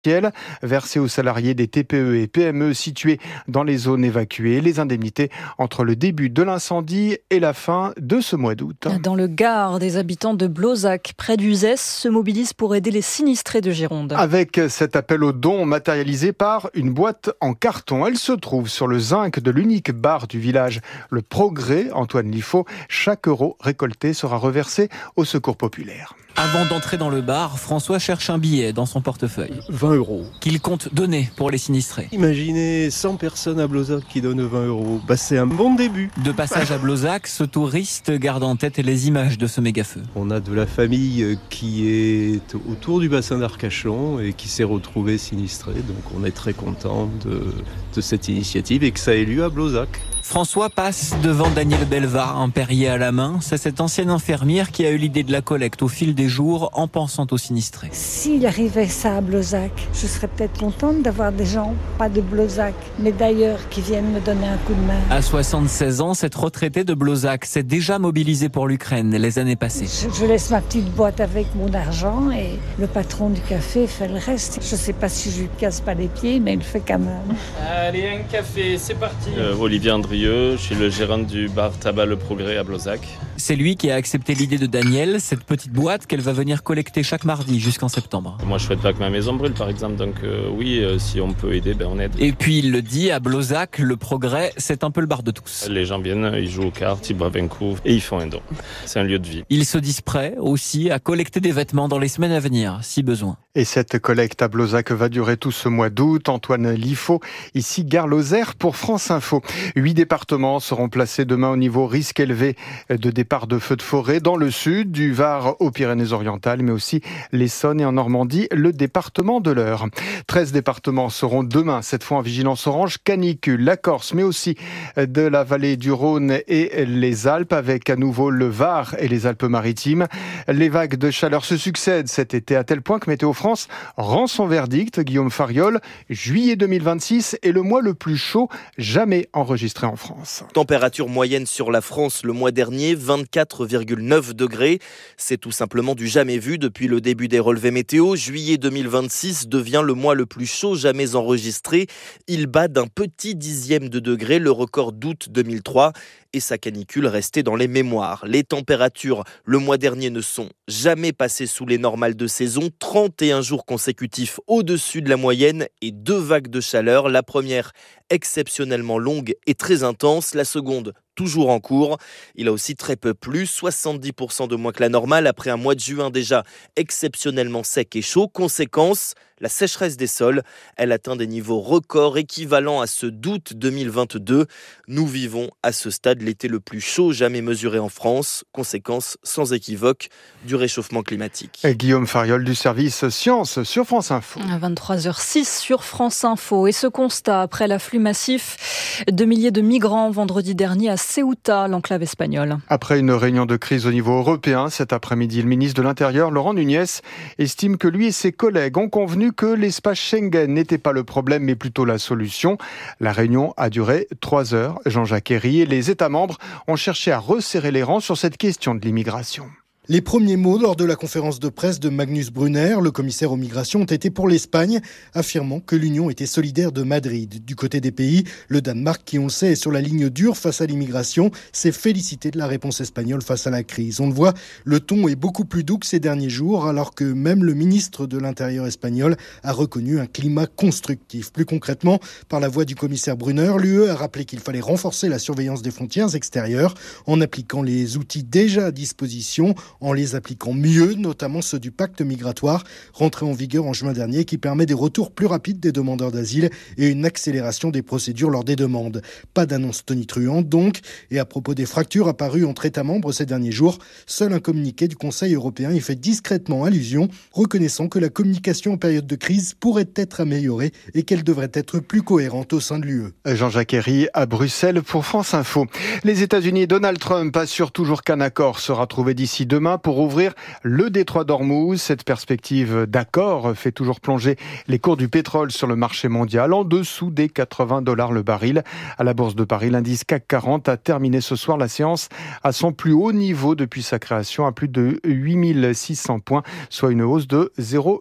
versées aux salariés des TPE et PME situés dans les zones évacuées. Les indemnités entre le début de l'incendie et la fin de ce mois d'août. Dans le Gard, des habitants de Blozac, près d'Uzès, se mobilisent pour aider les sinistrés de Gironde. Avec cet appel aux dons matérialisé par une boîte en carton. Elle se trouve sur le zinc de l'unique bar du village, le Progrès, Antoine Liffaut. Chaque euro récolté sera reversé au secours populaire. Avant d'entrer dans le bar, François cherche un billet dans son portefeuille. 20 euros. Qu'il compte donner pour les sinistrés. Imaginez 100 personnes à Blozac qui donnent 20 euros. C'est un bon début. De passage à Blozac, ce touriste garde en tête les images de ce méga-feu. On a de la famille qui est autour du bassin d'Arcachon et qui s'est retrouvée sinistrée. Donc on est très content de cette initiative et que ça ait lieu à Blozac. François passe devant Daniel Belvar, un perrier à la main. C'est cette ancienne infirmière qui a eu l'idée de la collecte au fil des jours en pensant aux sinistrés. S'il arrivait ça à Blozac, je serais peut-être contente d'avoir des gens, pas de Blozac, mais d'ailleurs, qui viennent me donner un coup de main. À 76 ans, cette retraitée de Blozac s'est déjà mobilisée pour l'Ukraine les années passées. Je laisse ma petite boîte avec mon argent et le patron du café fait le reste. Je ne sais pas si je lui casse pas les pieds, mais il le fait quand même. Allez, un café, c'est parti. Olivier Andrieux, je suis le gérant du bar Tabac Le Progrès à Blozac. C'est lui qui a accepté l'idée de Daniel, cette petite boîte qu'elle va venir collecter chaque mardi jusqu'en septembre. Moi, je souhaite pas que ma maison brûle, par exemple, donc oui, si on peut aider, on aide. Et puis il le dit, à Blozac, Le Progrès, c'est un peu le bar de tous. Les gens viennent, ils jouent aux cartes, ils boivent un coup et ils font un don. C'est un lieu de vie. Ils se disent prêts aussi à collecter des vêtements dans les semaines à venir, si besoin. Et cette collecte à Blozac va durer tout ce mois d'août. Antoine Liffaut, ici Gare Lozère pour France Info. 8 départements seront placés demain au niveau risque élevé de départ de feux de forêt dans le sud, du Var aux Pyrénées-Orientales, mais aussi l'Essonne et en Normandie, le département de l'Eure. 13 départements seront demain, cette fois en vigilance orange canicule. La Corse, mais aussi de la vallée du Rhône et les Alpes, avec à nouveau le Var et les Alpes-Maritimes. Les vagues de chaleur se succèdent cet été à tel point que Météo France rend son verdict. Guillaume Fariol, juillet 2026 est le mois le plus chaud jamais enregistré en France. Température moyenne sur la France le mois dernier, 24,9 degrés. C'est tout simplement du jamais vu depuis le début des relevés météo. Juillet 2026 devient le mois le plus chaud jamais enregistré. Il bat d'un petit dixième de degré le record d'août 2003 et sa canicule restait dans les mémoires. Les températures le mois dernier ne sont jamais passées sous les normales de saison. 31 jours consécutifs au-dessus de la moyenne et 2 vagues de chaleur. La première exceptionnellement longue et très intense. La seconde toujours en cours. Il a aussi très peu plu, 70% de moins que la normale après un mois de juin déjà exceptionnellement sec et chaud. Conséquence, la sécheresse des sols. Elle atteint des niveaux records équivalents à ceux d'août 2022. Nous vivons à ce stade l'été le plus chaud jamais mesuré en France. Conséquence sans équivoque du réchauffement climatique. Et Guillaume Fariol du service Sciences sur France Info. À 23h06 sur France Info. Et ce constat après l'afflux massif de milliers de migrants vendredi dernier à Ceuta, l'enclave espagnole. Après une réunion de crise au niveau européen, cet après-midi, le ministre de l'Intérieur, Laurent Nunez, estime que lui et ses collègues ont convenu que l'espace Schengen n'était pas le problème, mais plutôt la solution. La réunion a duré 3 heures. Jean-Jacques Herry et les États membres ont cherché à resserrer les rangs sur cette question de l'immigration. Les premiers mots lors de la conférence de presse de Magnus Brunner, le commissaire aux migrations, ont été pour l'Espagne, affirmant que l'Union était solidaire de Madrid. Du côté des pays, le Danemark, qui on le sait est sur la ligne dure face à l'immigration, s'est félicité de la réponse espagnole face à la crise. On le voit, le ton est beaucoup plus doux que ces derniers jours, alors que même le ministre de l'Intérieur espagnol a reconnu un climat constructif. Plus concrètement, par la voix du commissaire Brunner, l'UE a rappelé qu'il fallait renforcer la surveillance des frontières extérieures en appliquant les outils déjà à disposition, en les appliquant mieux, notamment ceux du pacte migratoire, rentré en vigueur en juin dernier, qui permet des retours plus rapides des demandeurs d'asile et une accélération des procédures lors des demandes. Pas d'annonce tonitruante donc, et à propos des fractures apparues entre États membres ces derniers jours, seul un communiqué du Conseil européen y fait discrètement allusion, reconnaissant que la communication en période de crise pourrait être améliorée et qu'elle devrait être plus cohérente au sein de l'UE. Jean-Jacques Herry à Bruxelles pour France Info. Les États-Unis, Donald Trump assure toujours qu'un accord sera trouvé d'ici demain demain pour ouvrir le détroit d'Ormuz. Cette perspective d'accord fait toujours plonger les cours du pétrole sur le marché mondial en dessous des $80 le baril. À la Bourse de Paris, l'indice CAC 40 a terminé ce soir la séance à son plus haut niveau depuis sa création à plus de 8600 points, soit une hausse de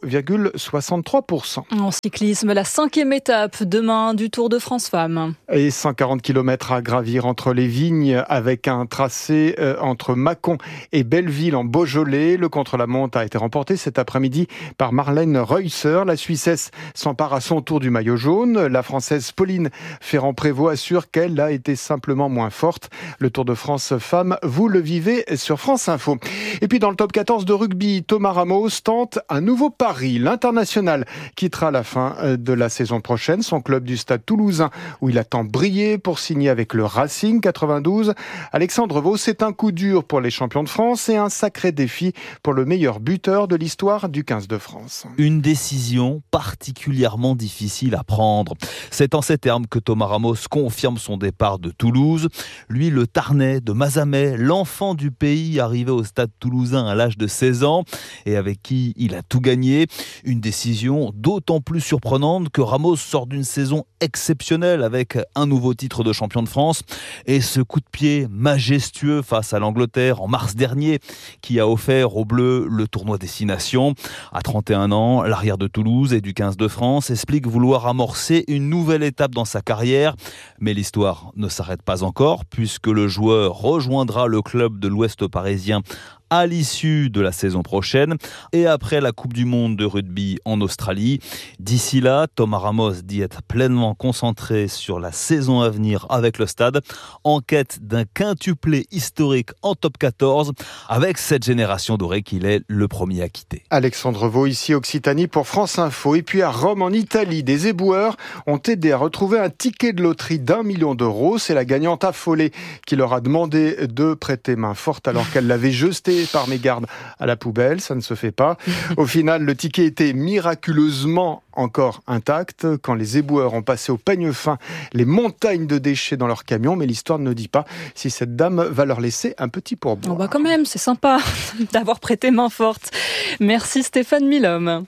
0,63%. En cyclisme, la 5e étape demain du Tour de France Femmes. Et 140 km à gravir entre les vignes avec un tracé entre Mâcon et Belleville en Beaujolais. Le contre-la-montre a été remporté cet après-midi par Marlène Reusser. La Suissesse s'empare à son tour du maillot jaune. La Française Pauline Ferrand-Prévot assure qu'elle a été simplement moins forte. Le Tour de France Femmes, vous le vivez sur France Info. Et puis dans le top 14 de rugby, Thomas Ramos tente un nouveau pari. L'international quittera à la fin de la saison prochaine son club du Stade Toulousain où il attend briller pour signer avec le Racing 92. Alexandre Vaux, c'est un coup dur pour les champions de France et un sacré défi pour le meilleur buteur de l'histoire du 15 de France. Une décision particulièrement difficile à prendre. C'est en ces termes que Thomas Ramos confirme son départ de Toulouse. Lui, le Tarnais de Mazamet, l'enfant du pays arrivé au Stade Toulousain à l'âge de 16 ans et avec qui il a tout gagné. Une décision d'autant plus surprenante que Ramos sort d'une saison exceptionnelle avec un nouveau titre de champion de France et ce coup de pied majestueux face à l'Angleterre en mars dernier qui a offert aux Bleus le tournoi Destination. À 31 ans, l'arrière de Toulouse et du 15 de France explique vouloir amorcer une nouvelle étape dans sa carrière. Mais l'histoire ne s'arrête pas encore puisque le joueur rejoindra le club de l'Ouest parisien à l'issue de la saison prochaine et après la Coupe du Monde de rugby en Australie. D'ici là, Thomas Ramos dit être pleinement concentré sur la saison à venir avec le Stade, en quête d'un quintuplé historique en top 14 avec cette génération dorée qu'il est le premier à quitter. Alexandre Vaux, ici Occitanie pour France Info. Et puis à Rome, en Italie, des éboueurs ont aidé à retrouver un ticket de loterie d'1 million d'euros. C'est la gagnante affolée qui leur a demandé de prêter main forte alors qu'elle l'avait jeté par mégarde à la poubelle. Ça ne se fait pas. Au final, le ticket était miraculeusement encore intact quand les éboueurs ont passé au peigne fin les montagnes de déchets dans leur camion. Mais l'histoire ne dit pas si cette dame va leur laisser un petit pourboire. Bah quand même, c'est sympa d'avoir prêté main forte. Merci Stéphane Milhomme.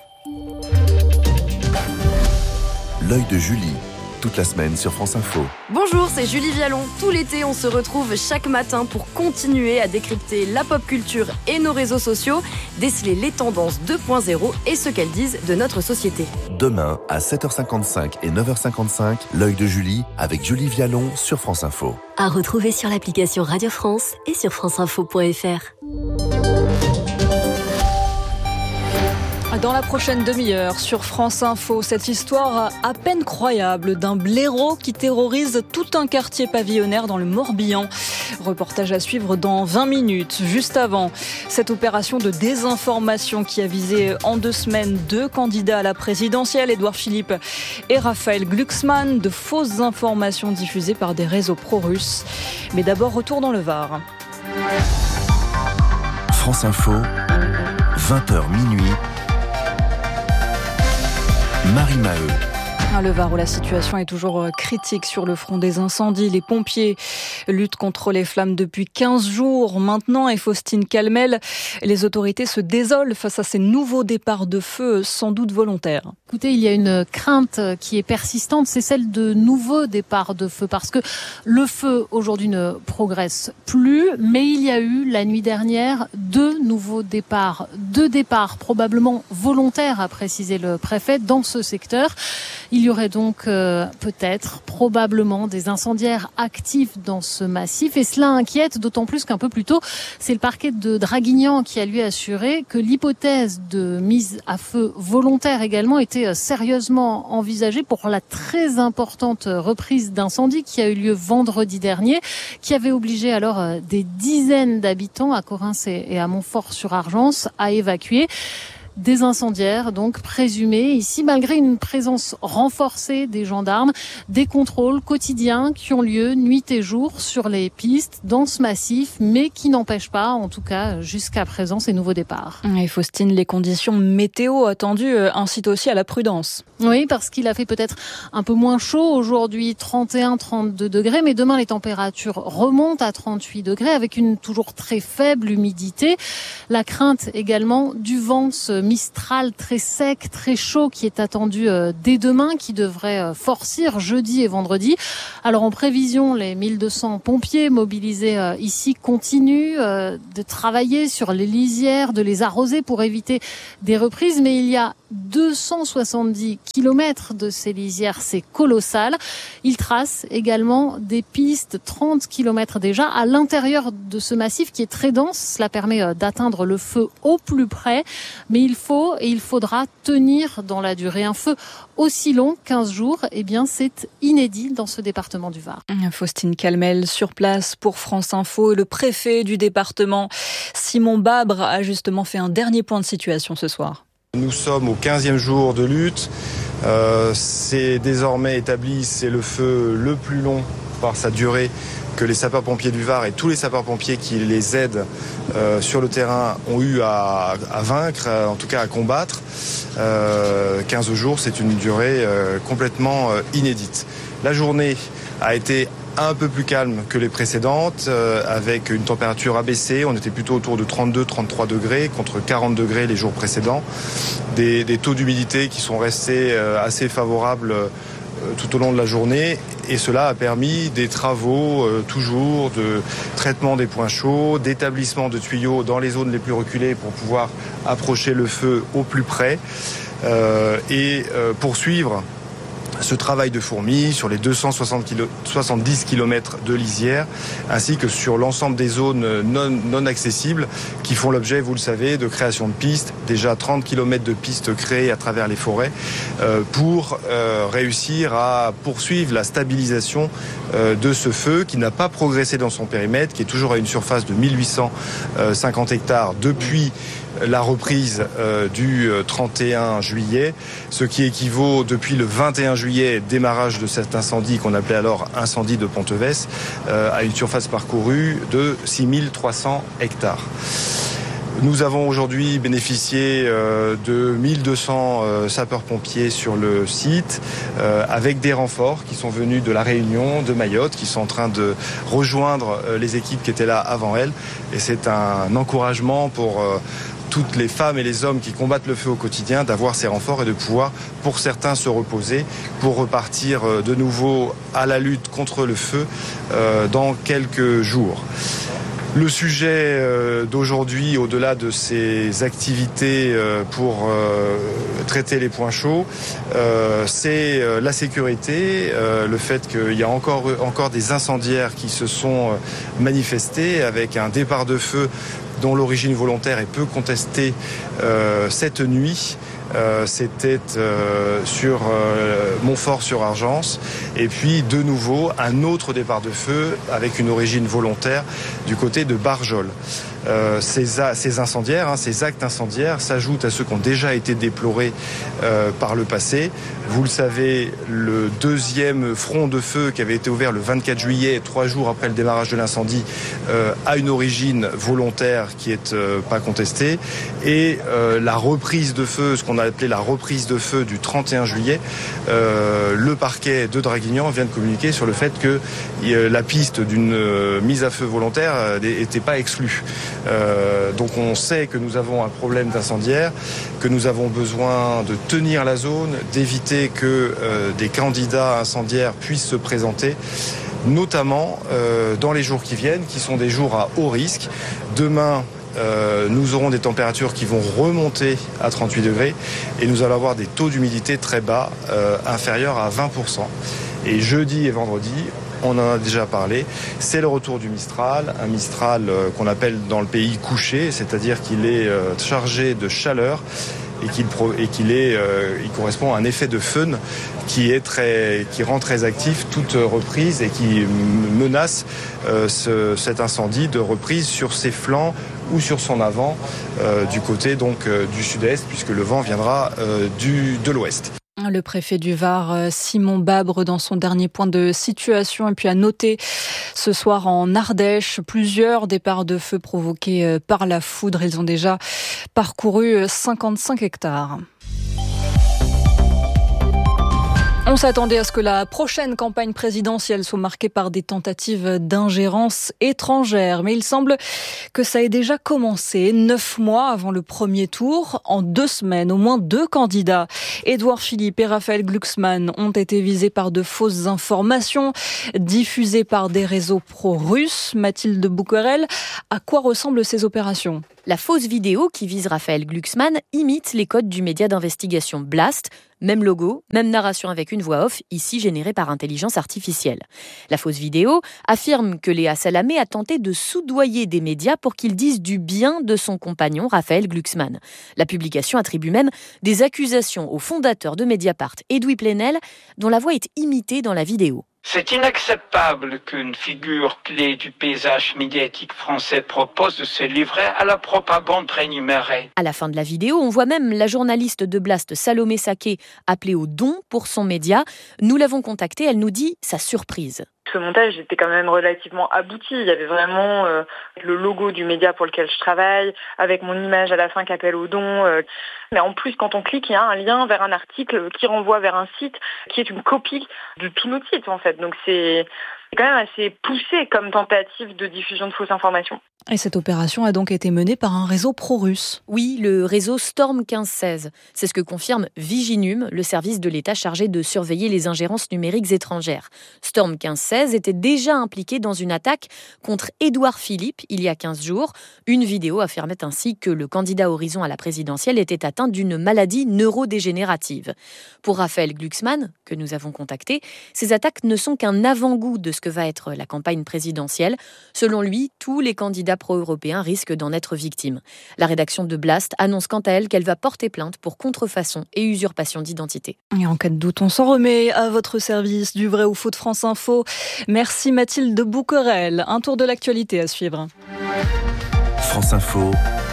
L'œil de Julie, toute la semaine sur France Info. Bonjour, c'est Julie Vialon. Tout l'été, on se retrouve chaque matin pour continuer à décrypter la pop culture et nos réseaux sociaux, déceler les tendances 2.0 et ce qu'elles disent de notre société. Demain, à 7h55 et 9h55, l'œil de Julie avec Julie Vialon sur France Info. À retrouver sur l'application Radio France et sur franceinfo.fr. Dans la prochaine demi-heure sur France Info, cette histoire à peine croyable d'un blaireau qui terrorise tout un quartier pavillonnaire dans le Morbihan. Reportage à suivre dans 20 minutes. Juste avant, cette opération de désinformation qui a visé en 2 semaines 2 candidats à la présidentielle, Édouard Philippe et Raphaël Glucksmann, de fausses informations diffusées par des réseaux pro-russes. Mais d'abord, retour dans le Var. France Info, 20h minuit. Marie Maheu. Le Var où la situation est toujours critique sur le front des incendies. Les pompiers luttent contre les flammes depuis 15 jours maintenant et Faustine Calmel, les autorités se désolent face à ces nouveaux départs de feu sans doute volontaires. Écoutez, il y a une crainte qui est persistante, c'est celle de nouveaux départs de feu parce que le feu aujourd'hui ne progresse plus, mais il y a eu la nuit dernière 2 nouveaux départs. 2 départs probablement volontaires, a précisé le préfet, dans ce secteur. Il y aurait donc peut-être, probablement, des incendiaires actifs dans ce massif. Et cela inquiète, d'autant plus qu'un peu plus tôt, c'est le parquet de Draguignan qui a lui assuré que l'hypothèse de mise à feu volontaire également était sérieusement envisagée pour la très importante reprise d'incendie qui a eu lieu vendredi dernier, qui avait obligé alors des dizaines d'habitants à Correns et à Montfort-sur-Argence à évacuer. Des incendiaires donc présumés ici, malgré une présence renforcée des gendarmes, des contrôles quotidiens qui ont lieu nuit et jour sur les pistes dans ce massif, mais qui n'empêchent pas, en tout cas jusqu'à présent, ces nouveaux départs. Et Faustine, les conditions météo attendues incitent aussi à la prudence. Oui, parce qu'il a fait peut-être un peu moins chaud aujourd'hui, 31-32 degrés, mais demain les températures remontent à 38 degrés avec une toujours très faible humidité. La crainte également du vent, ce Mistral très sec, très chaud qui est attendu dès demain, qui devrait forcir jeudi et vendredi. Alors en prévision, les 1200 pompiers mobilisés ici continuent de travailler sur les lisières, de les arroser pour éviter des reprises, mais il y a 270 kilomètres de ces lisières, c'est colossal. Ils tracent également des pistes, 30 kilomètres déjà, à l'intérieur de ce massif qui est très dense. Cela permet d'atteindre le feu au plus près. Mais il faut et il faudra tenir dans la durée. Un feu aussi long, 15 jours, eh bien, c'est inédit dans ce département du Var. Faustine Calmel sur place pour France Info. Et le préfet du département, Simon Babre, a justement fait un dernier point de situation ce soir. Nous sommes au 15e jour de lutte. C'est désormais établi, c'est le feu le plus long par sa durée que les sapeurs-pompiers du Var et tous les sapeurs-pompiers qui les aident sur le terrain ont eu à vaincre, en tout cas à combattre. 15 jours, c'est une durée complètement inédite. La journée a été un peu plus calme que les précédentes, avec une température abaissée. On était plutôt autour de 32-33 degrés contre 40 degrés les jours précédents. Des taux d'humidité qui sont restés assez favorables tout au long de la journée. Et cela a permis des travaux toujours de traitement des points chauds, d'établissement de tuyaux dans les zones les plus reculées pour pouvoir approcher le feu au plus près et poursuivre ce travail de fourmi sur les 270 km de lisière, ainsi que sur l'ensemble des zones non accessibles qui font l'objet, vous le savez, de création de pistes. Déjà 30 km de pistes créées à travers les forêts pour réussir à poursuivre la stabilisation de ce feu qui n'a pas progressé dans son périmètre, qui est toujours à une surface de 1850 hectares depuis la reprise du 31 juillet, ce qui équivaut depuis le 21 juillet, démarrage de cet incendie qu'on appelait alors incendie de Pontevès, à une surface parcourue de 6300 hectares. Nous avons aujourd'hui bénéficié de 1200 sapeurs-pompiers sur le site, avec des renforts qui sont venus de La Réunion, de Mayotte, qui sont en train de rejoindre les équipes qui étaient là avant elles. Et c'est un encouragement pour toutes les femmes et les hommes qui combattent le feu au quotidien, d'avoir ces renforts et de pouvoir, pour certains, se reposer pour repartir de nouveau à la lutte contre le feu dans quelques jours. Le sujet d'aujourd'hui, au-delà de ces activités pour traiter les points chauds, c'est la sécurité, le fait qu'il y a encore des incendiaires qui se sont manifestés avec un départ de feu dont l'origine volontaire est peu contestée cette nuit. C'était sur Montfort-sur-Argence. Et puis, de nouveau, un autre départ de feu avec une origine volontaire du côté de Barjol. Ces incendiaires, ces actes incendiaires s'ajoutent à ceux qui ont déjà été déplorés par le passé. Vous le savez, le deuxième front de feu qui avait été ouvert le 24 juillet, 3 jours après le démarrage de l'incendie, a une origine volontaire qui est pas contestée. Et la reprise de feu, ce qu'on a appelé la reprise de feu du 31 juillet, le parquet de Draguignan vient de communiquer sur le fait que la piste d'une mise à feu volontaire n'était pas exclue. Donc on sait que nous avons un problème d'incendiaire, que nous avons besoin de tenir la zone, d'éviter que des candidats incendiaires puissent se présenter, notamment dans les jours qui viennent, qui sont des jours à haut risque. Demain, nous aurons des températures qui vont remonter à 38 degrés et nous allons avoir des taux d'humidité très bas, inférieurs à 20%. Et jeudi et vendredi, on en a déjà parlé, c'est le retour du Mistral, un Mistral qu'on appelle dans le pays couché, c'est-à-dire qu'il est chargé de chaleur et il correspond à un effet de fun qui rend très actif toute reprise et qui menace cet incendie de reprise sur ses flancs ou sur son avant du côté donc du sud-est, puisque le vent viendra de l'ouest. Le préfet du Var, Simon Babre, dans son dernier point de situation. Et puis à noter ce soir en Ardèche, plusieurs départs de feu provoqués par la foudre. Ils ont déjà parcouru 55 hectares. On s'attendait à ce que la prochaine campagne présidentielle soit marquée par des tentatives d'ingérence étrangère. Mais il semble que ça ait déjà commencé 9 mois avant le premier tour. En 2 semaines, au moins 2 candidats, Édouard Philippe et Raphaël Glucksmann, ont été visés par de fausses informations diffusées par des réseaux pro-russes. Mathilde Bouquerel, à quoi ressemblent ces opérations ? La fausse vidéo qui vise Raphaël Glucksmann imite les codes du média d'investigation Blast. Même logo, même narration avec une voix off, ici générée par intelligence artificielle. La fausse vidéo affirme que Léa Salamé a tenté de soudoyer des médias pour qu'ils disent du bien de son compagnon Raphaël Glucksmann. La publication attribue même des accusations au fondateur de Mediapart, Edoui Plenel, dont la voix est imitée dans la vidéo. C'est inacceptable qu'une figure clé du paysage médiatique français propose de se livrer à la propagande rémunérée. À la fin de la vidéo, on voit même la journaliste de Blast, Salomé Saké, appelée au don pour son média. Nous l'avons contactée, elle nous dit sa surprise. Ce montage était quand même relativement abouti. Il y avait vraiment le logo du média pour lequel je travaille, avec mon image à la fin qui appelle au don. Mais en plus, quand on clique, il y a un lien vers un article qui renvoie vers un site qui est une copie de tout notre site, en fait. Donc c'est quand même assez poussé comme tentative de diffusion de fausses informations. Et cette opération a donc été menée par un réseau pro-russe. Oui, le réseau Storm 1516. C'est ce que confirme Viginum, le service de l'État chargé de surveiller les ingérences numériques étrangères. Storm 1516 était déjà impliqué dans une attaque contre Édouard Philippe il y a 15 jours. Une vidéo affirmait ainsi que le candidat Horizon à la présidentielle était atteint d'une maladie neurodégénérative. Pour Raphaël Glucksmann, que nous avons contacté, ces attaques ne sont qu'un avant-goût de ce que va être la campagne présidentielle. Selon lui, tous les candidats pro-européens risquent d'en être victimes. La rédaction de Blast annonce quant à elle qu'elle va porter plainte pour contrefaçon et usurpation d'identité. Et en cas de doute, on s'en remet à votre service du vrai ou faux de France Info. Merci Mathilde Bouquerel. Un tour de l'actualité à suivre. France Info,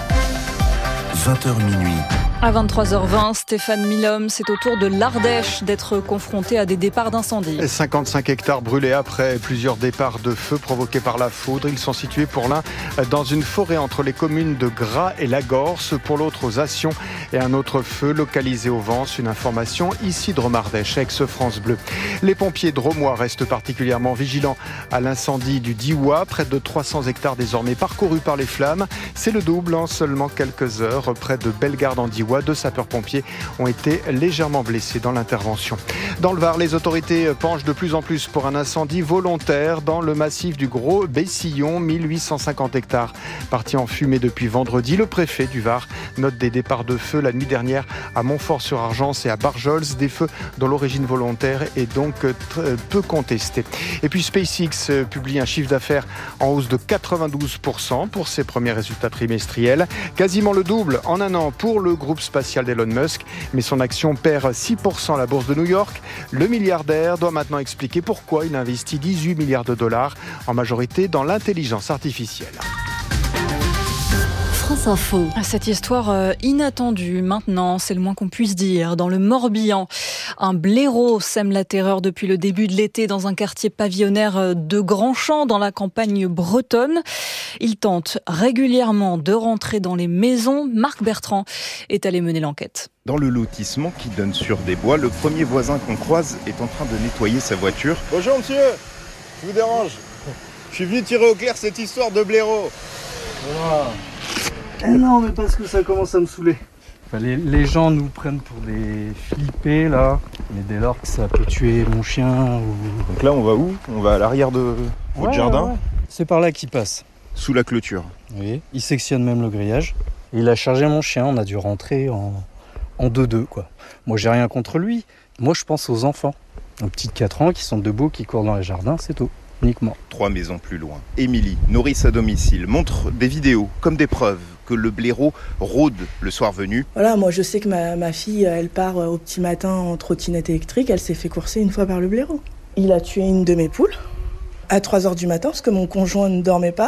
20h minuit. À 23h20, Stéphane Milhomme, c'est au tour de l'Ardèche d'être confronté à des départs d'incendie. 55 hectares brûlés après plusieurs départs de feu provoqués par la foudre. Ils sont situés pour l'un dans une forêt entre les communes de Gras et Lagorce, pour l'autre aux Assions, et un autre feu localisé au Vence. Une information ici de Drôme-Ardèche, ex-France Bleu. Les pompiers drômois restent particulièrement vigilants à l'incendie du Diois. Près de 300 hectares désormais parcourus par les flammes. C'est le double en seulement quelques heures. Près de Bellegarde-en-Diois, 2 sapeurs-pompiers ont été légèrement blessés dans l'intervention. Dans le Var, les autorités penchent de plus en plus pour un incendie volontaire dans le massif du Gros Bessillon. 1850 hectares partis en fumée depuis vendredi. Le préfet du Var note des départs de feu la nuit dernière à Montfort-sur-Argence et à Barjols. Des feux dont l'origine volontaire est donc peu contestée. Et puis SpaceX publie un chiffre d'affaires en hausse de 92% pour ses premiers résultats trimestriels. Quasiment le double en un an pour le groupe spatial d'Elon Musk, mais son action perd 6% à la bourse de New York. Le milliardaire doit maintenant expliquer pourquoi il investit 18 milliards de dollars, en majorité dans l'intelligence artificielle. France Info. Cette histoire inattendue maintenant, c'est le moins qu'on puisse dire. Dans le Morbihan, un blaireau sème la terreur depuis le début de l'été dans un quartier pavillonnaire de Grandchamp, dans la campagne bretonne. Il tente régulièrement de rentrer dans les maisons. Marc Bertrand est allé mener l'enquête. Dans le lotissement qui donne sur des bois, le premier voisin qu'on croise est en train de nettoyer sa voiture. Bonjour monsieur, je vous dérange. Je suis venu tirer au clair cette histoire de blaireau. Voilà. Non, mais parce que ça commence à me saouler. Les gens nous prennent pour des flippés là, mais dès lors que ça peut tuer mon chien ou... Donc là on va où? On va à l'arrière de votre jardin? Ouais. C'est par là qu'il passe. Sous la clôture? Oui, il sectionne même le grillage. Il a chargé mon chien, on a dû rentrer en 2-2 quoi. Moi j'ai rien contre lui, moi je pense aux enfants. Aux petits de 4 ans qui sont debout, qui courent dans les jardins, c'est tout. Uniquement. 3 maisons plus loin. Émilie, nourrice à domicile, montre des vidéos comme des preuves que le blaireau rôde le soir venu. Voilà, moi je sais que ma fille, elle part au petit matin en trottinette électrique, elle s'est fait courser une fois par le blaireau. Il a tué une de mes poules à 3h du matin parce que mon conjoint ne dormait pas.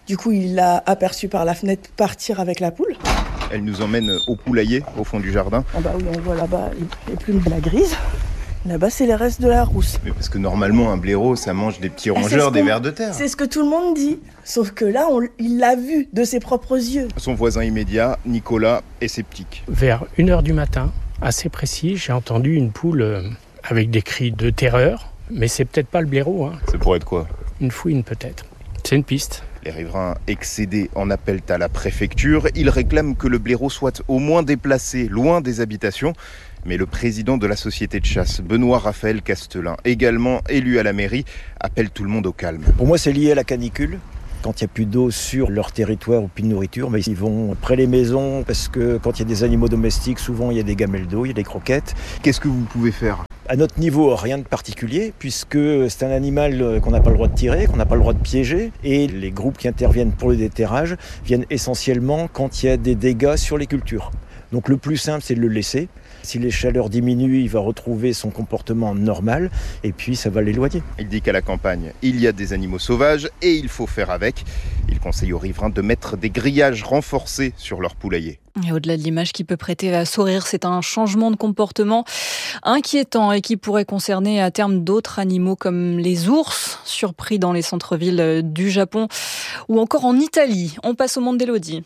Du coup, il l'a aperçu par la fenêtre partir avec la poule. Elle nous emmène au poulailler, au fond du jardin. Ah bah oui, on voit là-bas les plumes de la grise. Là-bas, c'est les restes de la rousse. Mais parce que normalement, un blaireau, ça mange des petits rongeurs, des vers de terre. C'est ce que tout le monde dit. Sauf que là, il l'a vu de ses propres yeux. Son voisin immédiat, Nicolas, est sceptique. Vers 1h du matin, assez précis, j'ai entendu une poule avec des cris de terreur. Mais c'est peut-être pas le blaireau. Ça pourrait être quoi ? Une fouine peut-être. C'est une piste. Les riverains excédés en appellent à la préfecture. Ils réclament que le blaireau soit au moins déplacé, loin des habitations. Mais le président de la société de chasse, Benoît Raphaël Castelin, également élu à la mairie, appelle tout le monde au calme. Pour moi, c'est lié à la canicule. Quand il n'y a plus d'eau sur leur territoire ou plus de nourriture, mais ils vont près des maisons parce que quand il y a des animaux domestiques, souvent il y a des gamelles d'eau, il y a des croquettes. Qu'est-ce que vous pouvez faire ? À notre niveau, rien de particulier, puisque c'est un animal qu'on n'a pas le droit de tirer, qu'on n'a pas le droit de piéger. Et les groupes qui interviennent pour le déterrage viennent essentiellement quand il y a des dégâts sur les cultures. Donc le plus simple, c'est de le laisser. Si les chaleurs diminuent, il va retrouver son comportement normal et puis ça va l'éloigner. Il dit qu'à la campagne, il y a des animaux sauvages et il faut faire avec. Il conseille aux riverains de mettre des grillages renforcés sur leur poulailler. Et au-delà de l'image qui peut prêter à sourire, c'est un changement de comportement inquiétant et qui pourrait concerner à terme d'autres animaux comme les ours, surpris dans les centres-villes du Japon ou encore en Italie. On passe au monde d'Élodie.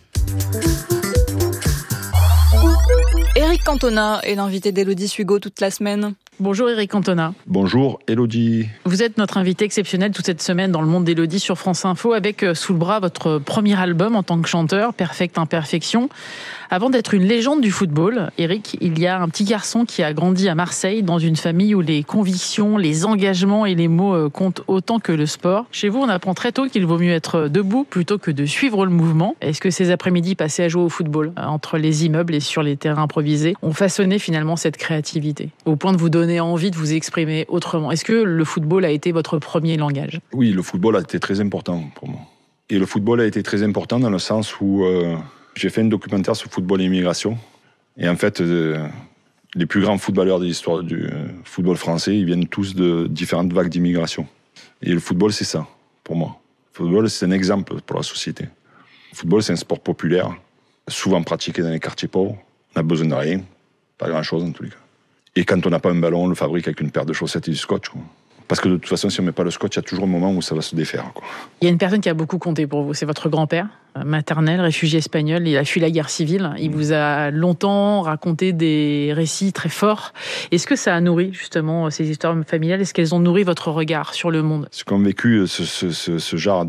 Éric Cantona est l'invité d'Élodie Sugo toute la semaine. Bonjour Éric Cantona. Bonjour Élodie. Vous êtes notre invité exceptionnel toute cette semaine dans le monde d'Élodie sur France Info avec sous le bras votre premier album en tant que chanteur, Perfecte Imperfection. Avant d'être une légende du football, Éric, il y a un petit garçon qui a grandi à Marseille dans une famille où les convictions, les engagements et les mots comptent autant que le sport. Chez vous, on apprend très tôt qu'il vaut mieux être debout plutôt que de suivre le mouvement. Est-ce que ces après-midi passés à jouer au football entre les immeubles et sur les terrains improvisés ont façonné finalement cette créativité au point de vous donner envie de vous exprimer autrement? Est-ce que le football a été votre premier langage? Oui, le football a été très important pour moi. Et le football a été très important dans le sens où j'ai fait un documentaire sur football et immigration. Et en fait, les plus grands footballeurs de l'histoire du football français, ils viennent tous de différentes vagues d'immigration. Et le football, c'est ça, pour moi. Le football, c'est un exemple pour la société. Le football, c'est un sport populaire, souvent pratiqué dans les quartiers pauvres. On n'a besoin de rien, pas grand-chose en tous les cas. Et quand on n'a pas un ballon, on le fabrique avec une paire de chaussettes et du scotch, quoi. Parce que de toute façon, si on ne met pas le scotch, il y a toujours un moment où ça va se défaire, quoi. Il y a une personne qui a beaucoup compté pour vous, c'est votre grand-père, maternel, réfugié espagnol. Il a fui la guerre civile. Il vous a longtemps raconté des récits très forts. Est-ce que ça a nourri justement ces histoires familiales? Est-ce qu'elles ont nourri votre regard sur le monde? Ce qu'ont vécu ce genre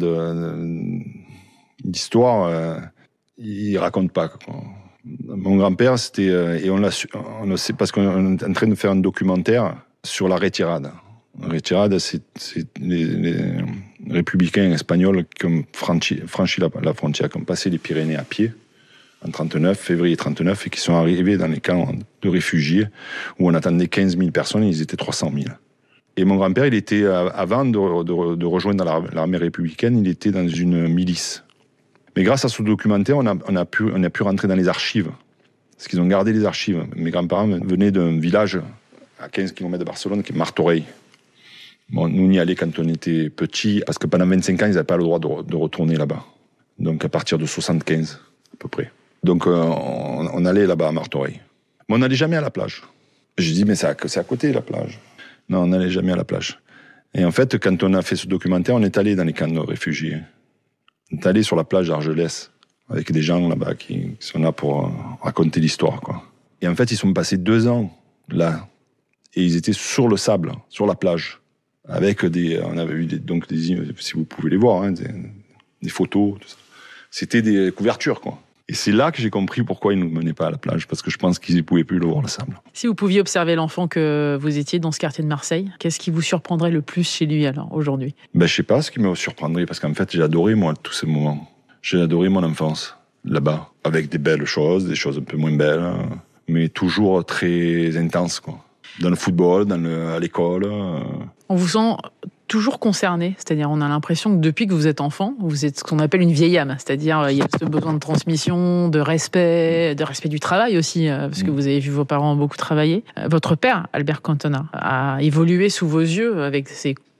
d'histoire, ils ne racontent pas, quoi. Mon grand-père, c'était... et on le sait parce qu'on est en train de faire un documentaire sur la retirada. La retirada, c'est les républicains espagnols qui ont franchi la frontière, qui ont passé les Pyrénées à pied en février 1939, et qui sont arrivés dans les camps de réfugiés où on attendait 15 000 personnes et ils étaient 300 000. Et mon grand-père, il était, avant de rejoindre l'armée républicaine, il était dans une milice. Mais grâce à ce documentaire, on a pu rentrer dans les archives. Parce qu'ils ont gardé les archives. Mes grands-parents venaient d'un village à 15 km de Barcelone qui est Martorell. Bon, nous, on y allait quand on était petits, parce que pendant 25 ans, ils n'avaient pas le droit de retourner là-bas. Donc à partir de 75, à peu près. Donc on allait là-bas à Martorell. Mais on n'allait jamais à la plage. J'ai dit, mais c'est à côté, la plage. Non, on n'allait jamais à la plage. Et en fait, quand on a fait ce documentaire, on est allé dans les camps de réfugiés. On est allé sur la plage d'Argelès, avec des gens là-bas qui sont là pour raconter l'histoire, quoi. Et en fait, ils sont passés 2 ans là, et ils étaient sur le sable, sur la plage, avec on avait eu donc si vous pouvez les voir, hein, des photos, tout ça. C'était des couvertures, quoi. Et c'est là que j'ai compris pourquoi ils ne nous menaient pas à la plage, parce que je pense qu'ils ne pouvaient plus le voir, le sable. Si vous pouviez observer l'enfant que vous étiez dans ce quartier de Marseille, qu'est-ce qui vous surprendrait le plus chez lui alors, aujourd'hui? Je sais pas ce qui me surprendrait, parce qu'en fait, j'ai adoré, moi, tous ces moments. J'ai adoré mon enfance, là-bas, avec des belles choses, des choses un peu moins belles, mais toujours très intenses, quoi. Dans le football, à l'école. On vous sent toujours concerné, c'est-à-dire on a l'impression que depuis que vous êtes enfant, vous êtes ce qu'on appelle une vieille âme, c'est-à-dire il y a ce besoin de transmission, de respect du travail aussi, parce que vous avez vu vos parents beaucoup travailler. Votre père, Albert Cantona, a évolué sous vos yeux avec ses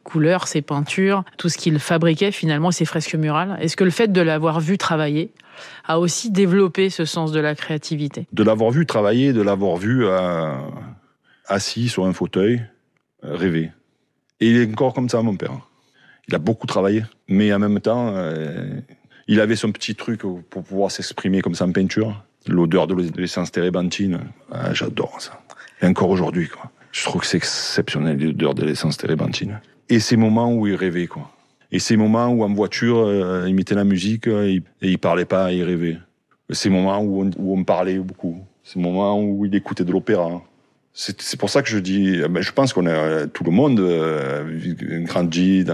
couleurs, ses peintures, tout ce qu'il fabriquait finalement, ses fresques murales. Est-ce que le fait de l'avoir vu travailler a aussi développé ce sens de la créativité ? De l'avoir vu travailler, de l'avoir vu assis sur un fauteuil, rêver. Et il est encore comme ça, mon père. Il a beaucoup travaillé, mais en même temps, il avait son petit truc pour pouvoir s'exprimer comme ça en peinture. L'odeur de l'essence térébenthine, j'adore ça. Et encore aujourd'hui, quoi. Je trouve que c'est exceptionnel, l'odeur de l'essence térébenthine. Et ces moments où il rêvait, quoi. Et ces moments où en voiture, il mettait la musique et il parlait pas, il rêvait. Ces moments où on parlait beaucoup. Ces moments où il écoutait de l'opéra. C'est pour ça que je dis, je pense qu'on a tout le monde grandi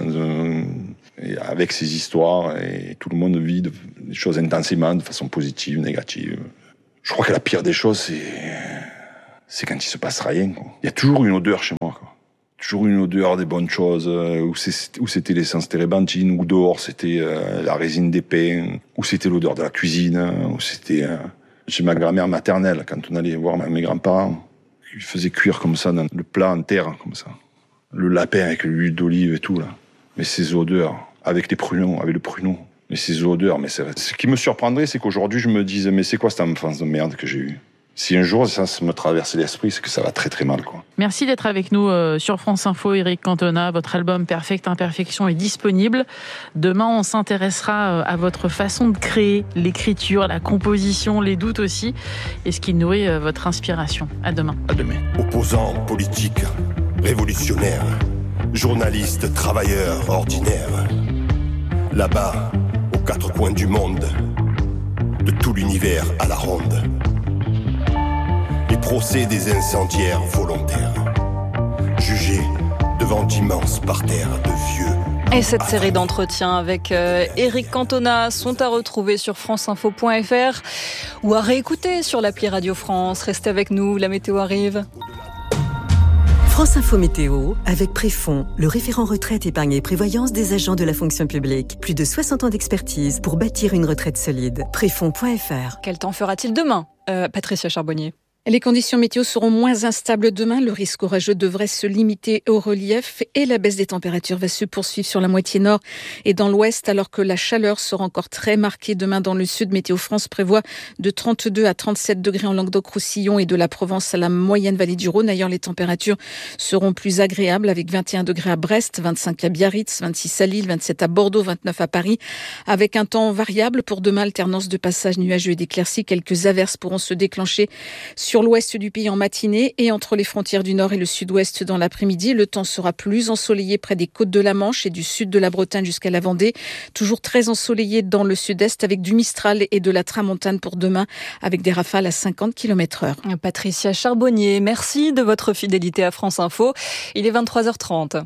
avec ses histoires et tout le monde vit des choses intensément, de façon positive, négative. Je crois que la pire des choses, c'est quand il se passe rien, quoi. Il y a toujours une odeur chez moi, quoi. Toujours une odeur des bonnes choses, où c'était l'essence térébenthine, ou dehors c'était la résine des pains, ou c'était l'odeur de la cuisine, ou c'était chez ma grand-mère maternelle, quand on allait voir mes grands-parents. Ils faisaient cuire comme ça, dans le plat en terre, comme ça. Le lapin avec l'huile d'olive et tout, là. Mais ces odeurs, avec le pruneau. Mais ces odeurs, mais ce qui me surprendrait, c'est qu'aujourd'hui, je me dise, mais c'est quoi cette enfance de merde que j'ai eue ? Si un jour, ça me traverse l'esprit, c'est que ça va très très mal, quoi. Merci d'être avec nous sur France Info, Éric Cantona. Votre album Perfecte Imperfection est disponible. Demain, on s'intéressera à votre façon de créer, l'écriture, la composition, les doutes aussi, et ce qui nourrit votre inspiration. À demain. À demain. Opposants politiques, révolutionnaires, journalistes, travailleurs ordinaires. Là-bas, aux quatre coins du monde, de tout l'univers à la ronde. Les procès des incendiaires volontaires, jugés devant d'immenses parterres de vieux. Et cette série d'entretiens avec Éric Cantona sont à retrouver sur franceinfo.fr ou à réécouter sur l'appli Radio France. Restez avec nous, la météo arrive. France Info Météo avec Préfond, le référent retraite, épargne et prévoyance des agents de la fonction publique. Plus de 60 ans d'expertise pour bâtir une retraite solide. Préfond.fr. Quel temps fera-t-il demain, Patricia Charbonnier? Les conditions météo seront moins instables demain. Le risque orageux devrait se limiter au relief et la baisse des températures va se poursuivre sur la moitié nord et dans l'ouest, alors que la chaleur sera encore très marquée demain dans le sud. Météo France prévoit de 32 à 37 degrés en Languedoc-Roussillon et de la Provence à la moyenne vallée du Rhône. Ailleurs, les températures seront plus agréables avec 21 degrés à Brest, 25 à Biarritz, 26 à Lille, 27 à Bordeaux, 29 à Paris. Avec un temps variable pour demain, alternance de passages nuageux et d'éclaircies. Quelques averses pourront se déclencher sur l'ouest du pays en matinée et entre les frontières du nord et le sud-ouest dans l'après-midi. Le temps sera plus ensoleillé près des côtes de la Manche et du sud de la Bretagne jusqu'à la Vendée. Toujours très ensoleillé dans le sud-est avec du Mistral et de la Tramontane pour demain avec des rafales à 50 km/h. Patricia Charbonnier, merci de votre fidélité à France Info. Il est 23h30.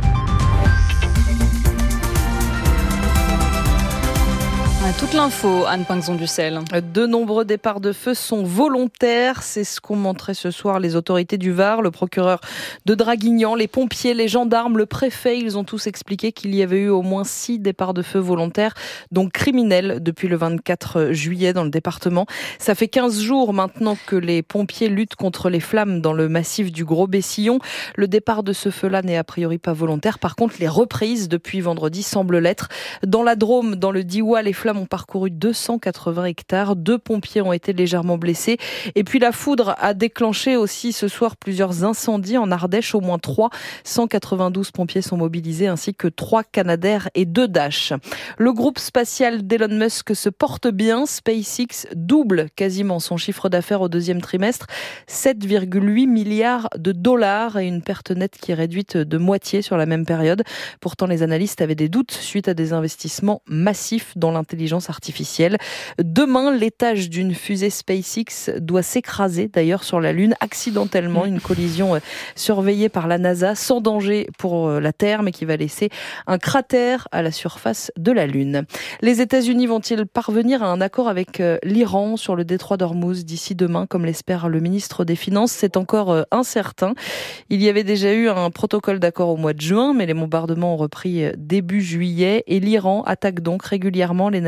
Toute l'info, Anne Pinxon-Ducel. De nombreux départs de feu sont volontaires. C'est ce qu'ont montré ce soir les autorités du Var, le procureur de Draguignan, les pompiers, les gendarmes, le préfet. Ils ont tous expliqué qu'il y avait eu au moins 6 départs de feu volontaires, donc criminels, depuis le 24 juillet dans le département. Ça fait 15 jours maintenant que les pompiers luttent contre les flammes dans le massif du Gros-Bessillon. Le départ de ce feu-là n'est a priori pas volontaire. Par contre, les reprises depuis vendredi semblent l'être. Dans la Drôme, dans le Diois, les flammes ont parcouru 280 hectares. 2 pompiers ont été légèrement blessés. Et puis la foudre a déclenché aussi ce soir plusieurs incendies en Ardèche, au moins 3. 192 pompiers sont mobilisés ainsi que 3 Canadair et 2 Dash. Le groupe spatial d'Elon Musk se porte bien. SpaceX double quasiment son chiffre d'affaires au deuxième trimestre. 7,8 milliards de dollars et une perte nette qui est réduite de moitié sur la même période. Pourtant, les analystes avaient des doutes suite à des investissements massifs dans l'intelligence artificielle. Demain, l'étage d'une fusée SpaceX doit s'écraser d'ailleurs sur la Lune accidentellement. Une collision surveillée par la NASA sans danger pour la Terre mais qui va laisser un cratère à la surface de la Lune. Les États-Unis vont-ils parvenir à un accord avec l'Iran sur le détroit d'Ormuz d'ici demain comme l'espère le ministre des Finances? C'est encore incertain. Il y avait déjà eu un protocole d'accord au mois de juin mais les bombardements ont repris début juillet et l'Iran attaque donc régulièrement les navires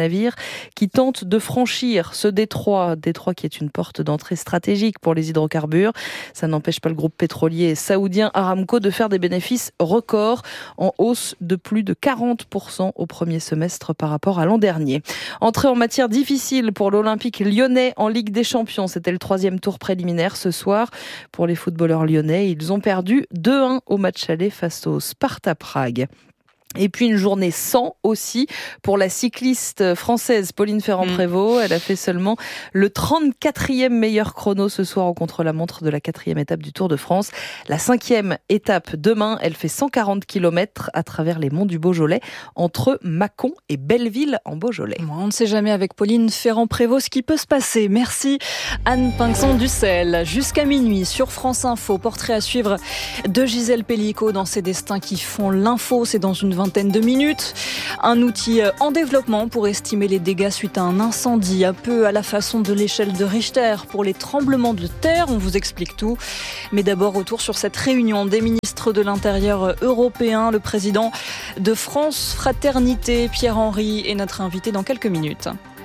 navires qui tentent de franchir ce détroit qui est une porte d'entrée stratégique pour les hydrocarbures. Ça n'empêche pas le groupe pétrolier saoudien Aramco de faire des bénéfices records en hausse de plus de 40% au premier semestre par rapport à l'an dernier. Entrée en matière difficile pour l'Olympique lyonnais en Ligue des Champions. C'était le 3e tour préliminaire ce soir. Pour les footballeurs lyonnais, ils ont perdu 2-1 au match aller face au Sparta Prague. Et puis une journée sans aussi pour la cycliste française Pauline Ferrand-Prévot. Elle a fait seulement le 34e meilleur chrono ce soir au contre-la-montre de la 4e étape du Tour de France. La 5e étape demain, elle fait 140 km à travers les monts du Beaujolais entre Mâcon et Belleville en Beaujolais. On ne sait jamais avec Pauline Ferrand-Prévot ce qui peut se passer. Merci Anne Pinxon-Dussel. Jusqu'à minuit sur France Info, portrait à suivre de Gisèle Pellico dans ses destins qui font l'info. C'est dans une vingtaine de minutes. Un outil en développement pour estimer les dégâts suite à un incendie, un peu à la façon de l'échelle de Richter pour les tremblements de terre. On vous explique tout. Mais d'abord, retour sur cette réunion des ministres de l'Intérieur européens. Le président de France Fraternité, Pierre Henry, est notre invité dans quelques minutes.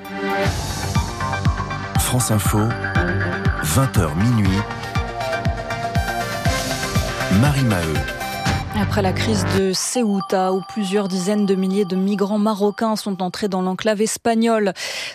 France Info, 20h minuit. Marie Maheu. Après la crise de Ceuta, où plusieurs dizaines de milliers de migrants marocains sont entrés dans l'enclave espagnole,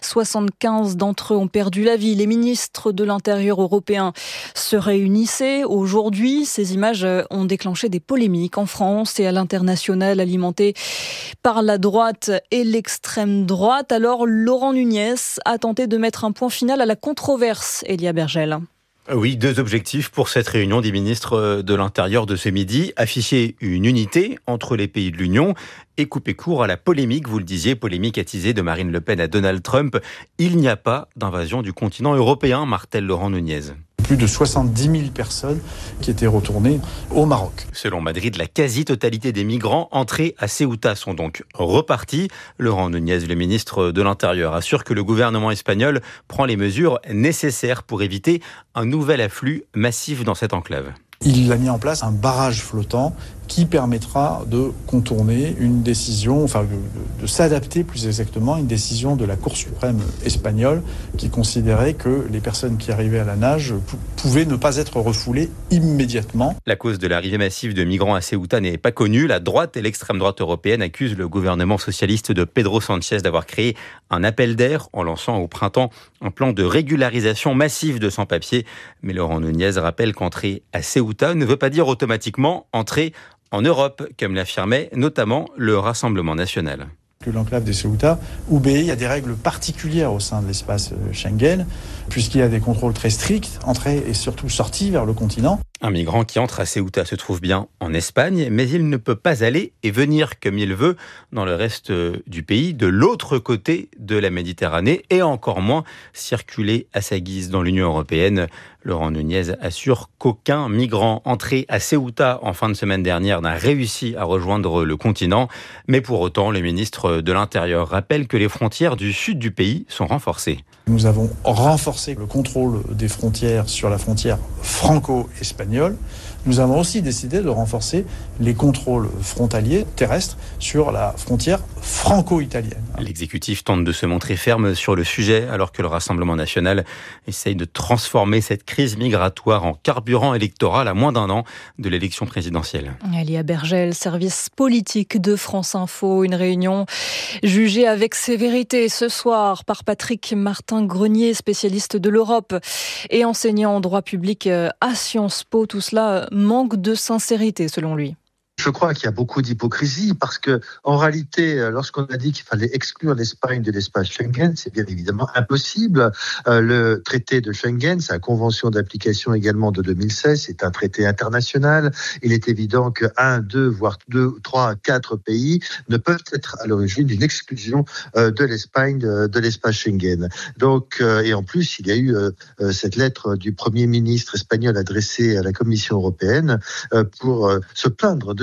75 d'entre eux ont perdu la vie. Les ministres de l'Intérieur européens se réunissaient aujourd'hui. Ces images ont déclenché des polémiques en France et à l'international, alimentées par la droite et l'extrême droite. Alors, Laurent Nunez a tenté de mettre un point final à la controverse. Elia Bergel. Oui, 2 objectifs pour cette réunion des ministres de l'Intérieur de ce midi. Afficher une unité entre les pays de l'Union et couper court à la polémique, vous le disiez, polémique attisée de Marine Le Pen à Donald Trump. Il n'y a pas d'invasion du continent européen, martèle Laurent Nunez. Plus de 70 000 personnes qui étaient retournées au Maroc. Selon Madrid, la quasi-totalité des migrants entrés à Ceuta sont donc repartis. Laurent Nunez, le ministre de l'Intérieur, assure que le gouvernement espagnol prend les mesures nécessaires pour éviter un nouvel afflux massif dans cette enclave. Il a mis en place un barrage flottant qui permettra de contourner une décision, de s'adapter plus exactement à une décision de la Cour suprême espagnole qui considérait que les personnes qui arrivaient à la nage pouvaient ne pas être refoulées immédiatement. La cause de l'arrivée massive de migrants à Ceuta n'est pas connue. La droite et l'extrême droite européenne accusent le gouvernement socialiste de Pedro Sánchez d'avoir créé un appel d'air en lançant au printemps un plan de régularisation massive de sans-papiers. Mais Laurent Nunez rappelle qu'entrer à Ceuta ne veut pas dire automatiquement entrer en Europe, comme l'affirmait notamment le Rassemblement national. Que l'enclave de Ceuta obéit à des règles particulières au sein de l'espace Schengen, puisqu'il y a des contrôles très stricts, entrée et surtout sortie vers le continent. Un migrant qui entre à Ceuta se trouve bien en Espagne, mais il ne peut pas aller et venir comme il veut dans le reste du pays, de l'autre côté de la Méditerranée, et encore moins circuler à sa guise dans l'Union européenne. Laurent Nunez assure qu'aucun migrant entré à Ceuta en fin de semaine dernière n'a réussi à rejoindre le continent. Mais pour autant, le ministre de l'Intérieur rappelle que les frontières du sud du pays sont renforcées. Nous avons renforcé le contrôle des frontières sur la frontière franco-espagnole. Nous avons aussi décidé de renforcer les contrôles frontaliers terrestres sur la frontière franco-italienne. L'exécutif tente de se montrer ferme sur le sujet alors que le Rassemblement national essaye de transformer cette crise migratoire en carburant électoral à moins d'1 an de l'élection présidentielle. Elia Bergel, service politique de France Info. Une réunion jugée avec sévérité ce soir par Patrick Martin-Grenier, spécialiste de l'Europe et enseignant en droit public à Sciences Po. Tout cela manque de sincérité selon lui. Je crois qu'il y a beaucoup d'hypocrisie parce que, en réalité, lorsqu'on a dit qu'il fallait exclure l'Espagne de l'espace Schengen, c'est bien évidemment impossible. Le traité de Schengen, c'est la convention d'application également de 2016, c'est un traité international. Il est évident que 1, 2, voire 2, 3, 4 pays ne peuvent être à l'origine d'une exclusion de l'Espagne de l'espace Schengen. Donc, et en plus, il y a eu cette lettre du Premier ministre espagnol adressée à la Commission européenne pour se plaindre de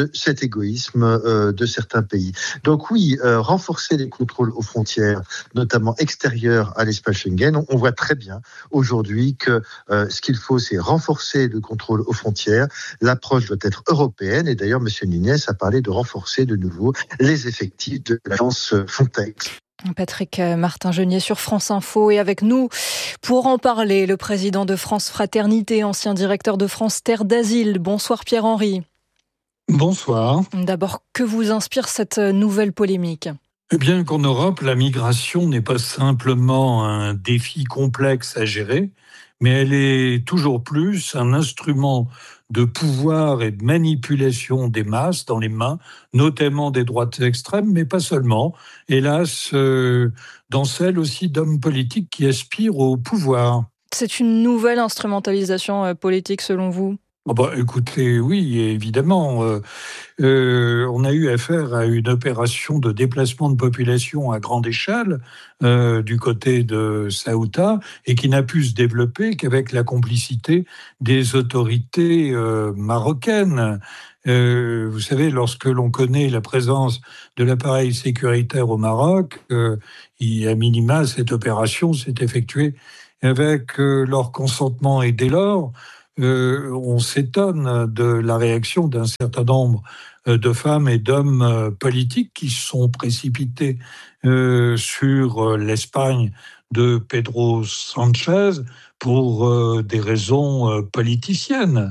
de cet égoïsme de certains pays. Donc oui, renforcer les contrôles aux frontières, notamment extérieures à l'espace Schengen. On voit très bien aujourd'hui que ce qu'il faut, c'est renforcer le contrôle aux frontières. L'approche doit être européenne. Et d'ailleurs, M. Nunez a parlé de renforcer de nouveau les effectifs de l'agence Frontex. Patrick Martin-Genier sur France Info et avec nous pour en parler, le président de France Fraternité, ancien directeur de France Terre d'Asile. Bonsoir Pierre-Henri. Bonsoir. D'abord, que vous inspire cette nouvelle polémique ? Eh bien qu'en Europe, la migration n'est pas simplement un défi complexe à gérer, mais elle est toujours plus un instrument de pouvoir et de manipulation des masses dans les mains, notamment des droites extrêmes, mais pas seulement. Hélas, dans celle aussi d'hommes politiques qui aspirent au pouvoir. C'est une nouvelle instrumentalisation politique selon vous ? Écoutez, oui, évidemment. On a eu affaire à une opération de déplacement de population à grande échelle du côté de Ceuta et qui n'a pu se développer qu'avec la complicité des autorités marocaines. Vous savez, lorsque l'on connaît la présence de l'appareil sécuritaire au Maroc, à minima, cette opération s'est effectuée avec leur consentement et dès lors, on s'étonne de la réaction d'un certain nombre de femmes et d'hommes politiques qui sont précipités sur l'Espagne de Pedro Sánchez pour des raisons politiciennes.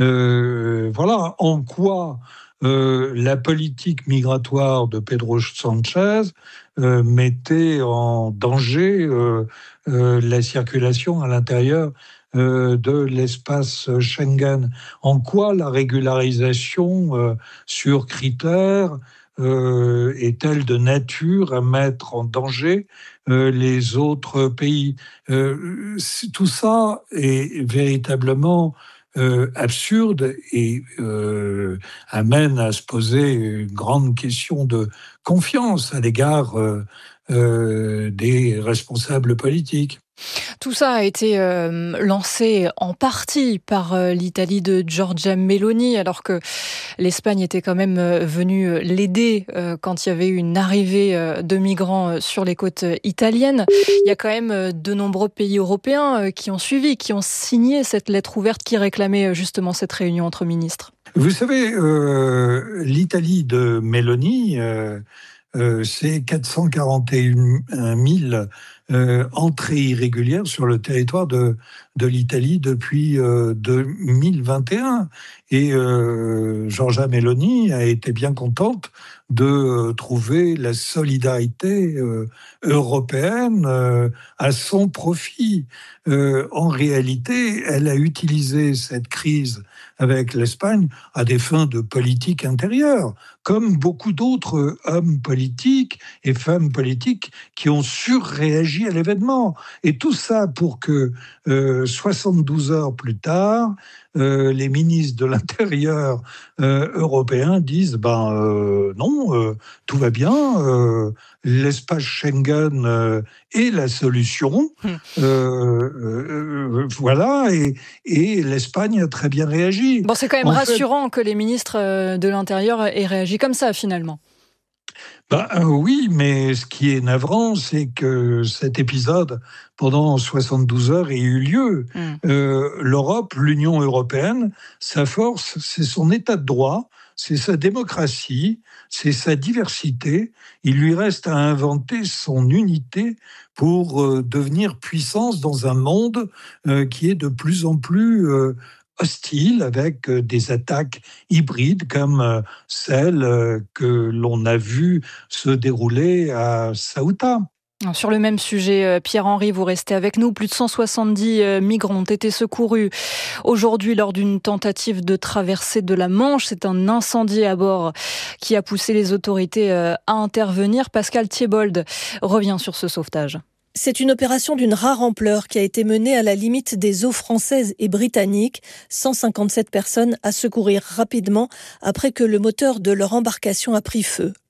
Voilà en quoi la politique migratoire de Pedro Sánchez mettait en danger la circulation à l'intérieur de l'espace Schengen. En quoi la régularisation sur critères est-elle de nature à mettre en danger les autres pays ? Tout ça est véritablement absurde et amène à se poser une grande question de confiance à l'égard des responsables politiques. Tout ça a été lancé en partie par l'Italie de Giorgia Meloni, alors que l'Espagne était quand même venue l'aider quand il y avait eu une arrivée de migrants sur les côtes italiennes. Il y a quand même de nombreux pays européens qui ont suivi, qui ont signé cette lettre ouverte qui réclamait justement cette réunion entre ministres. Vous savez, l'Italie de Meloni, c'est 441 000 entrées irrégulières sur le territoire de l'Italie depuis 2021. Et Giorgia Meloni a été bien contente de trouver la solidarité européenne à son profit. En réalité, elle a utilisé cette crise avec l'Espagne à des fins de politique intérieure, comme beaucoup d'autres hommes politiques et femmes politiques qui ont surréagi à l'événement. Et tout ça pour que 72 heures plus tard, les ministres de l'Intérieur européens disent non, tout va bien, l'espace Schengen est la solution. Voilà, et l'Espagne a très bien réagi. Bon, c'est quand même rassurant que les ministres de l'Intérieur aient réagi comme ça, finalement. Oui, mais ce qui est navrant, c'est que cet épisode, pendant 72 heures, ait eu lieu. L'Europe, l'Union européenne, sa force, c'est son état de droit, c'est sa démocratie, c'est sa diversité. Il lui reste à inventer son unité pour devenir puissance dans un monde qui est de plus en plus hostile, avec des attaques hybrides comme celle que l'on a vu se dérouler à Ceuta. Sur le même sujet, Pierre-Henri, vous restez avec nous. Plus de 170 migrants ont été secourus aujourd'hui lors d'une tentative de traversée de la Manche. C'est un incendie à bord qui a poussé les autorités à intervenir. Pascal Thiebold revient sur ce sauvetage. C'est une opération d'une rare ampleur qui a été menée à la limite des eaux françaises et britanniques. 157 personnes à secourir rapidement après que le moteur de leur embarcation a pris feu.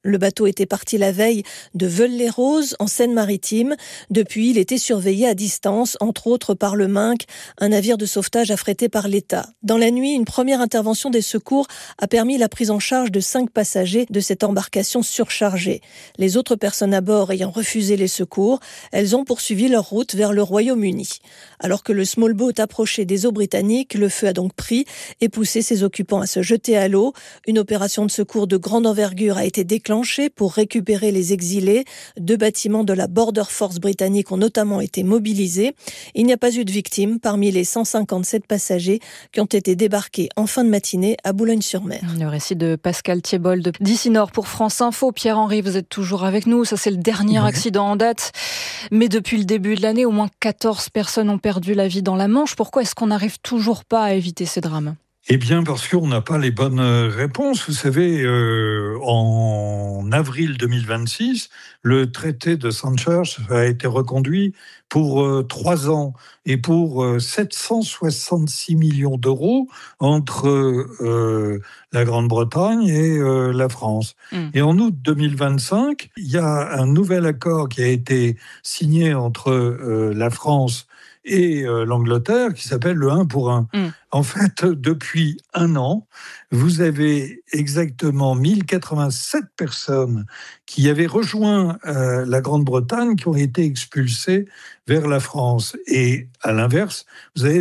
Le bateau était parti la veille de Veules-les-Roses, en Seine-Maritime. Depuis, il était surveillé à distance, entre autres par le Minc, un navire de sauvetage affrété par l'État. Dans la nuit, une première intervention des secours a permis la prise en charge de 5 passagers de cette embarcation surchargée. Les autres personnes à bord ayant refusé les secours, elles ont poursuivi leur route vers le Royaume-Uni. Alors que le small boat approchait des eaux britanniques, le feu a donc pris et poussé ses occupants à se jeter à l'eau. Une opération de secours de grande envergure a été déclenchée pour récupérer les exilés. 2 bâtiments de la Border Force britannique ont notamment été mobilisés. Il n'y a pas eu de victimes parmi les 157 passagers qui ont été débarqués en fin de matinée à Boulogne-sur-Mer. Le récit de Pascal Thiébold d'ici Nord pour France Info. Pierre-Henri, vous êtes toujours avec nous. Ça, c'est le dernier accident en date. Mais depuis le début de l'année, au moins 14 personnes ont perdu la vie dans la Manche. Pourquoi est-ce qu'on n'arrive toujours pas à éviter ces drames ? Eh bien, parce qu'on n'a pas les bonnes réponses. Vous savez, en avril 2026, le traité de Sandhurst a été reconduit pour 3 ans et pour 766 millions d'euros entre la Grande-Bretagne et la France. Et en août 2025, il y a un nouvel accord qui a été signé entre la France et l'Angleterre qui s'appelle le 1 pour 1. En fait, depuis 1 an, vous avez exactement 1087 personnes qui avaient rejoint la Grande-Bretagne qui ont été expulsées vers la France. Et à l'inverse, vous avez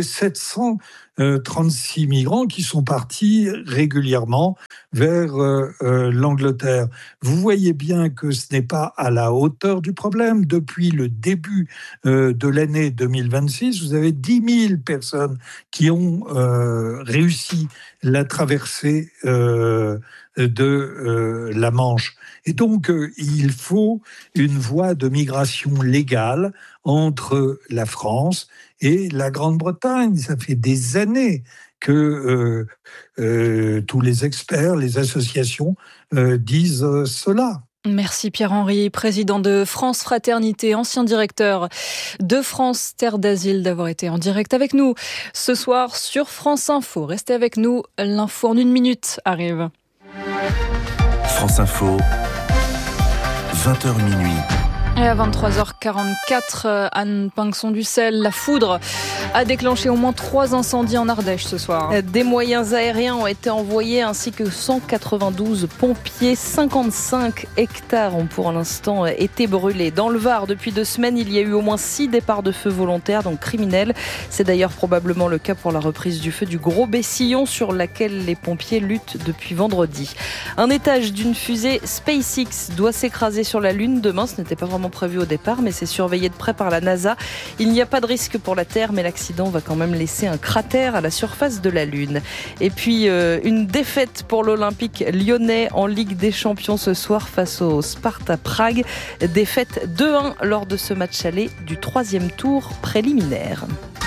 736 migrants qui sont partis régulièrement vers l'Angleterre. Vous voyez bien que ce n'est pas à la hauteur du problème. Depuis le début de l'année 2026, vous avez 10 000 personnes qui ont réussi la traversée de la Manche. Et donc, il faut une voie de migration légale entre la France et la Grande-Bretagne. Ça fait des années que tous les experts, les associations disent cela. Merci Pierre-Henri, président de France Fraternité, ancien directeur de France Terre d'Asile, d'avoir été en direct avec nous ce soir sur France Info. Restez avec nous, l'info en 1 minute arrive. France Info, 20h minuit. Et à 23h44, Anne Pinxon-Ducel, la foudre a déclenché au moins 3 incendies en Ardèche ce soir. Des moyens aériens ont été envoyés ainsi que 192 pompiers. 55 hectares ont pour l'instant été brûlés. Dans le Var, depuis 2 semaines, il y a eu au moins 6 départs de feu volontaires, donc criminels. C'est d'ailleurs probablement le cas pour la reprise du feu du Gros Bessillon sur laquelle les pompiers luttent depuis vendredi. Un étage d'une fusée SpaceX doit s'écraser sur la Lune demain. Ce n'était pas vraiment prévu au départ, mais c'est surveillé de près par la NASA. Il n'y a pas de risque pour la Terre, mais l'accident va quand même laisser un cratère à la surface de la Lune. Et puis, une défaite pour l'Olympique lyonnais en Ligue des Champions ce soir face au Sparta Prague. Défaite 2-1 lors de ce match aller du 3e tour préliminaire.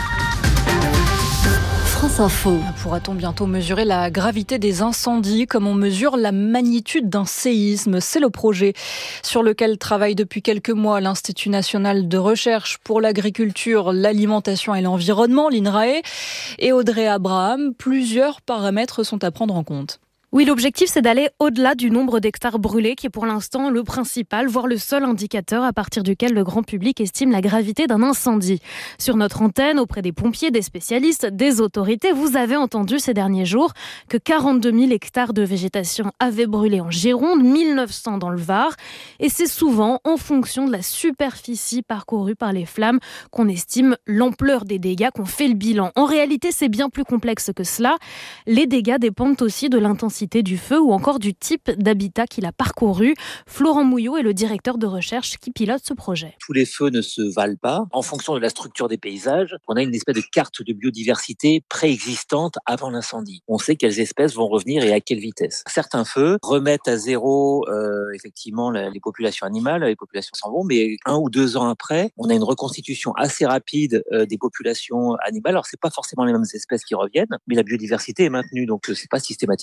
France Info. Pourra-t-on bientôt mesurer la gravité des incendies comme on mesure la magnitude d'un séisme ? C'est le projet sur lequel travaille depuis quelques mois l'Institut national de recherche pour l'agriculture, l'alimentation et l'environnement, l'INRAE, et Audrey Abraham. Plusieurs paramètres sont à prendre en compte. Oui, l'objectif, c'est d'aller au-delà du nombre d'hectares brûlés, qui est pour l'instant le principal, voire le seul indicateur à partir duquel le grand public estime la gravité d'un incendie. Sur notre antenne, auprès des pompiers, des spécialistes, des autorités, vous avez entendu ces derniers jours que 42 000 hectares de végétation avaient brûlé en Gironde, 1900 dans le Var. Et c'est souvent en fonction de la superficie parcourue par les flammes qu'on estime l'ampleur des dégâts, qu'on fait le bilan. En réalité, c'est bien plus complexe que cela. Les dégâts dépendent aussi de l'intensité du feu ou encore du type d'habitat qu'il a parcouru. Florent Mouillot est le directeur de recherche qui pilote ce projet. Tous les feux ne se valent pas. En fonction de la structure des paysages, on a une espèce de carte de biodiversité préexistante avant l'incendie. On sait quelles espèces vont revenir et à quelle vitesse. Certains feux remettent à zéro effectivement les populations animales, les populations s'en vont, mais 1 ou 2 ans après, on a une reconstitution assez rapide des populations animales. Alors c'est pas forcément les mêmes espèces qui reviennent, mais la biodiversité est maintenue, donc c'est pas systématiquement une catastrophe.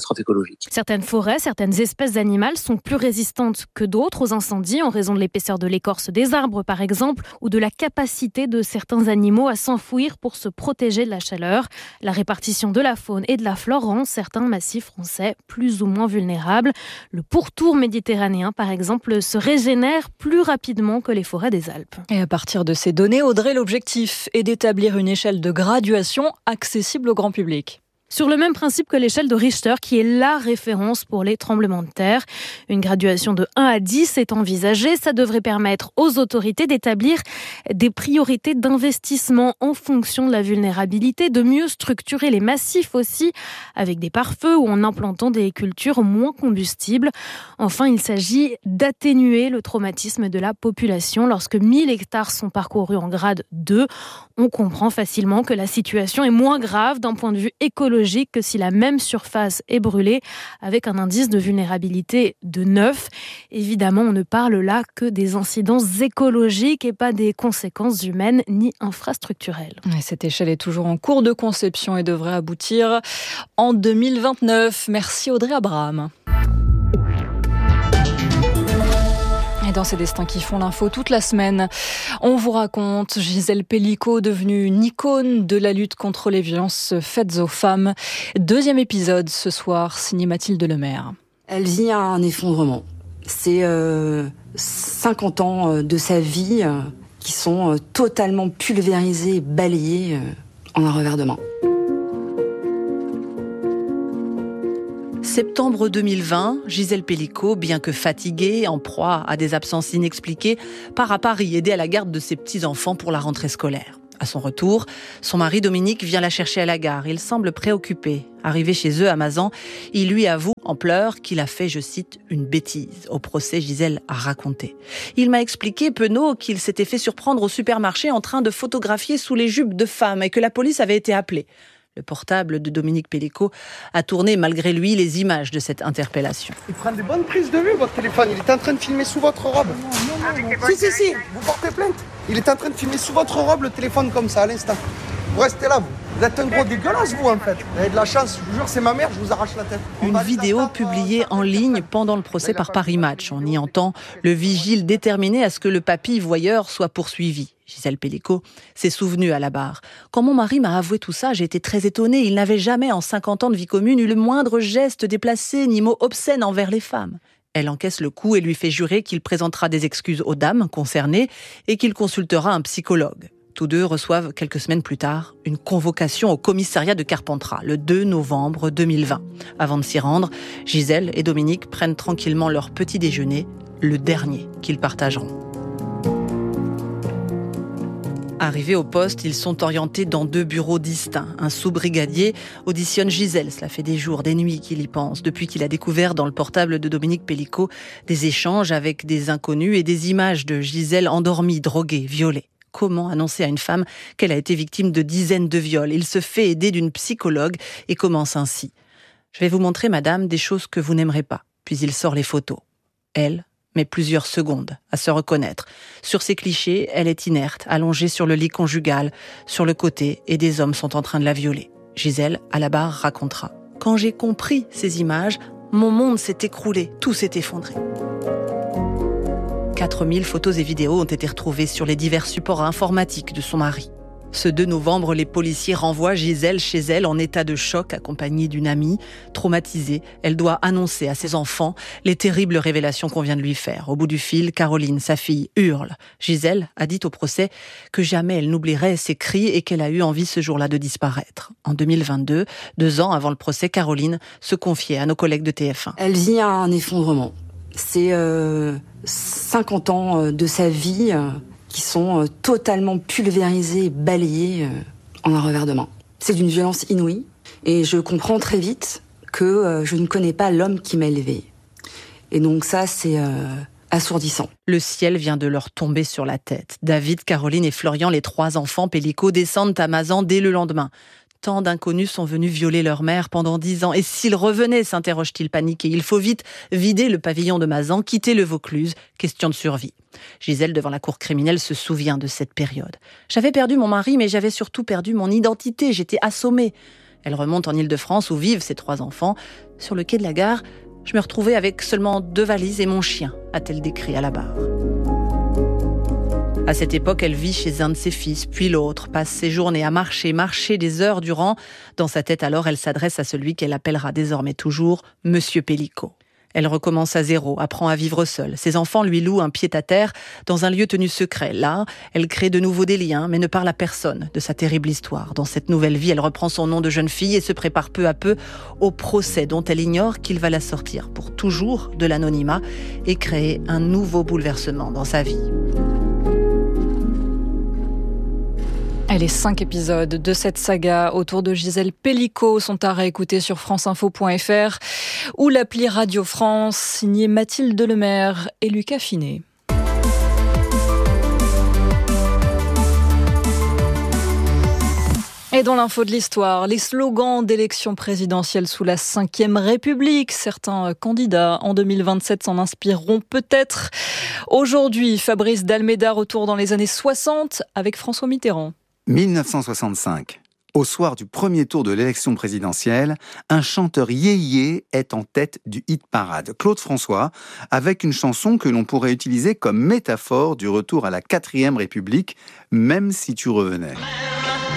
catastrophe écologique. Certaines forêts, certaines espèces animales sont plus résistantes que d'autres aux incendies en raison de l'épaisseur de l'écorce des arbres par exemple ou de la capacité de certains animaux à s'enfouir pour se protéger de la chaleur. La répartition de la faune et de la flore rend certains massifs français plus ou moins vulnérables. Le pourtour méditerranéen par exemple se régénère plus rapidement que les forêts des Alpes. Et à partir de ces données, Audrey, l'objectif est d'établir une échelle de graduation accessible au grand public. Sur le même principe que l'échelle de Richter, qui est la référence pour les tremblements de terre. Une graduation de 1 à 10 est envisagée. Ça devrait permettre aux autorités d'établir des priorités d'investissement en fonction de la vulnérabilité, de mieux structurer les massifs aussi, avec des pare-feux ou en implantant des cultures moins combustibles. Enfin, il s'agit d'atténuer le traumatisme de la population. Lorsque 1000 hectares sont parcourus en grade 2, on comprend facilement que la situation est moins grave d'un point de vue écologique que si la même surface est brûlée avec un indice de vulnérabilité de 9. Évidemment, on ne parle là que des incidences écologiques et pas des conséquences humaines ni infrastructurelles. Et cette échelle est toujours en cours de conception et devrait aboutir en 2029. Merci Audrey Abraham. Et dans ces destins qui font l'info toute la semaine, on vous raconte Gisèle Pelicot, devenue une icône de la lutte contre les violences faites aux femmes. 2e épisode ce soir, signé Mathilde Lemaire. Elle vit un effondrement. C'est 50 ans de sa vie qui sont totalement pulvérisés, balayés en un revers de main. Septembre 2020, Gisèle Pelicot, bien que fatiguée, en proie à des absences inexpliquées, part à Paris aider à la garde de ses petits-enfants pour la rentrée scolaire. À son retour, son mari Dominique vient la chercher à la gare. Il semble préoccupé. Arrivé chez eux à Mazan, il lui avoue en pleurs qu'il a fait, je cite, une bêtise. Au procès, Gisèle a raconté. Il m'a expliqué, penaud, qu'il s'était fait surprendre au supermarché en train de photographier sous les jupes de femmes et que la police avait été appelée. Le portable de Dominique Pelicot a tourné malgré lui les images de cette interpellation. Il prend des bonnes prises de vue, votre téléphone. Il est en train de filmer sous votre robe. Si, vous portez plainte. Il est en train de filmer sous votre robe le téléphone comme ça, à l'instant. Vous restez là, vous. Vous êtes un gros dégueulasse, vous, en fait. Vous avez de la chance, je vous jure, c'est ma mère, je vous arrache la tête. Une vidéo publiée en ligne pendant le procès par Paris Match. On y entend le vigile déterminé à ce que le papy voyeur soit poursuivi. Gisèle Pelicot s'est souvenue à la barre. Quand mon mari m'a avoué tout ça, j'ai été très étonnée. Il n'avait jamais, en 50 ans de vie commune, eu le moindre geste déplacé ni mot obscène envers les femmes. Elle encaisse le coup et lui fait jurer qu'il présentera des excuses aux dames concernées et qu'il consultera un psychologue. Tous deux reçoivent quelques semaines plus tard une convocation au commissariat de Carpentras, le 2 novembre 2020. Avant de s'y rendre, Gisèle et Dominique prennent tranquillement leur petit déjeuner, le dernier qu'ils partageront. Arrivés au poste, ils sont orientés dans 2 bureaux distincts. Un sous-brigadier auditionne Gisèle. Cela fait des jours, des nuits qu'il y pense, depuis qu'il a découvert dans le portable de Dominique Pelicot des échanges avec des inconnus et des images de Gisèle endormie, droguée, violée. Comment annoncer à une femme qu'elle a été victime de dizaines de viols? Il se fait aider d'une psychologue et commence ainsi. « Je vais vous montrer, madame, des choses que vous n'aimerez pas. » Puis il sort les photos. Elle met plusieurs secondes à se reconnaître. Sur ces clichés, elle est inerte, allongée sur le lit conjugal, sur le côté, et des hommes sont en train de la violer. Gisèle, à la barre, racontera. « Quand j'ai compris ces images, mon monde s'est écroulé, tout s'est effondré. » 4000 photos et vidéos ont été retrouvées sur les divers supports informatiques de son mari. Ce 2 novembre, les policiers renvoient Gisèle chez elle en état de choc, accompagnée d'une amie. Traumatisée, elle doit annoncer à ses enfants les terribles révélations qu'on vient de lui faire. Au bout du fil, Caroline, sa fille, hurle. Gisèle a dit au procès que jamais elle n'oublierait ses cris et qu'elle a eu envie ce jour-là de disparaître. En 2022, 2 ans avant le procès, Caroline se confiait à nos collègues de TF1. Elle vit un effondrement. C'est 50 ans de sa vie qui sont totalement pulvérisés, balayés en un revers de main. C'est d'une violence inouïe et je comprends très vite que je ne connais pas l'homme qui m'a élevée. Et donc ça, c'est assourdissant. Le ciel vient de leur tomber sur la tête. David, Caroline et Florian, les 3 enfants Pelicot, descendent à Mazan dès le lendemain. Tant d'inconnus sont venus violer leur mère pendant 10 ans. Et s'ils revenaient, s'interroge-t-il paniqué. Il faut vite vider le pavillon de Mazan, quitter le Vaucluse. Question de survie. Gisèle, devant la cour criminelle, se souvient de cette période. J'avais perdu mon mari, mais j'avais surtout perdu mon identité. J'étais assommée. Elle remonte en Île-de-France où vivent ses 3 enfants. Sur le quai de la gare, je me retrouvais avec seulement 2 valises et mon chien, a-t-elle décrit à la barre. À cette époque, elle vit chez un de ses fils, puis l'autre, passe ses journées à marcher des heures durant. Dans sa tête alors, elle s'adresse à celui qu'elle appellera désormais toujours Monsieur Pellico. Elle recommence à zéro, apprend à vivre seule. Ses enfants lui louent un pied-à-terre dans un lieu tenu secret. Là, elle crée de nouveau des liens, mais ne parle à personne de sa terrible histoire. Dans cette nouvelle vie, elle reprend son nom de jeune fille et se prépare peu à peu au procès dont elle ignore qu'il va la sortir pour toujours de l'anonymat et créer un nouveau bouleversement dans sa vie. Les 5 épisodes de cette saga autour de Gisèle Pellico sont à réécouter sur franceinfo.fr ou l'appli Radio France, signée Mathilde Lemaire et Lucas Finet. Et dans l'info de l'histoire, les slogans d'élection présidentielle sous la Ve République. Certains candidats en 2027 s'en inspireront peut-être. Aujourd'hui, Fabrice Dalméda retourne dans les années 60 avec François Mitterrand. 1965. Au soir du premier tour de l'élection présidentielle, un chanteur yéyé est en tête du hit-parade, Claude François, avec une chanson que l'on pourrait utiliser comme métaphore du retour à la 4e République, même si tu revenais.